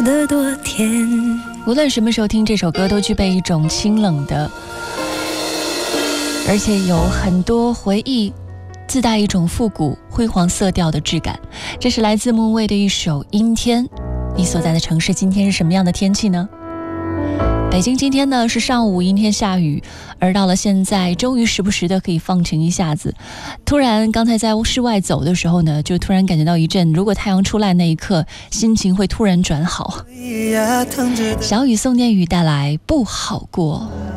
笑得多甜。 无论什么时候听这首歌，都具备一种清冷的，而且有很多回忆，自带一种复古辉煌色调的质感。这是来自木卫的一首《阴天》。你所在的城市今天是什么样的天气呢？北京今天呢是上午阴天下雨，而到了现在终于时不时的可以放晴一下子。突然刚才在室外走的时候呢，就突然感觉到一阵，如果太阳出来那一刻，心情会突然转好。小雨送念雨带来不好过。